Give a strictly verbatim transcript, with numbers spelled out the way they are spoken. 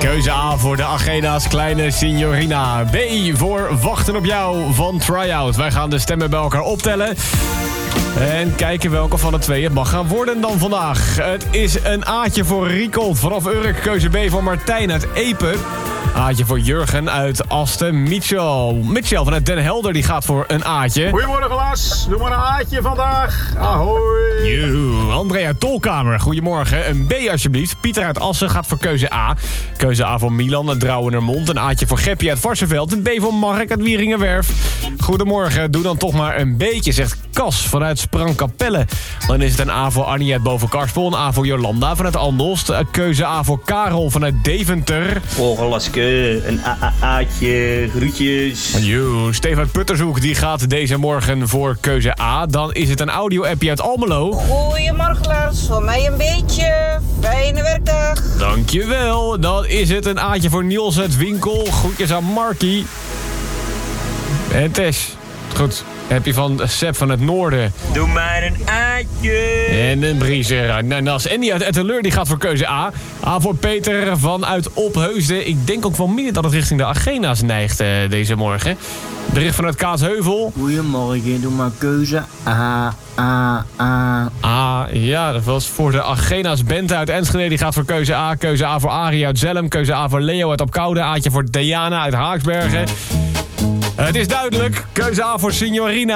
Keuze A voor de Agena's kleine signorina. B voor Wachten op jou van Tryout. Wij gaan de stemmen bij elkaar optellen. En kijken welke van de twee het mag gaan worden dan vandaag. Het is een A'tje voor Riekold vanaf Urk. Keuze B voor Martijn uit Epe. A'tje voor Jurgen uit Asten. Mitchell. Mitchell vanuit Den Helder die gaat voor een A'tje. Goedemorgen Las, doe maar een A'tje vandaag. Ahoy. Joe. André uit Tolkamer. Goedemorgen. Een B alsjeblieft. Pieter uit Assen gaat voor keuze A. Keuze A voor Milan uit Drouwenermond. Een A'tje voor Geppie uit Varsenveld. Een B voor Mark uit Wieringenwerf. Goedemorgen. Doe dan toch maar een B'tje, zegt Cas vanuit Sprangkapelle. Dan is het een A voor Annie uit Bovenkarspel. Een A voor Jolanda vanuit Andelst. Keuze A voor Karel vanuit Deventer. Oh, Laske, een A-A-A'tje, groetjes. Yo, Steve uit Puttershoek die gaat deze morgen voor keuze A. Dan is het een audio-appje uit Almelo. Goedemorgen Lars, voor mij een beetje. Fijne werkdag. Dankjewel. Dan is het een A'tje voor Niels uit Winkel. Groetjes aan Markie. En Tess. Goed. Heb je van Seb van het Noorden. Doe maar een A'tje. En een Briezer. Nas. En die uit Etteleur die gaat voor keuze A. A voor Peter vanuit Opheusden. Ik denk ook wel meer dat het richting de Agena's neigt uh, deze morgen. Bericht vanuit Kaatsheuvel. Goedemorgen, doe maar keuze A, A, A. A, ja, dat was voor de Agena's. Bente uit Enschede, die gaat voor keuze A. Keuze A voor Arie uit Zelm. Keuze A voor Leo uit Opkoude. A'tje voor Diana uit Haaksbergen. Het is duidelijk. Keuze A voor Signorina.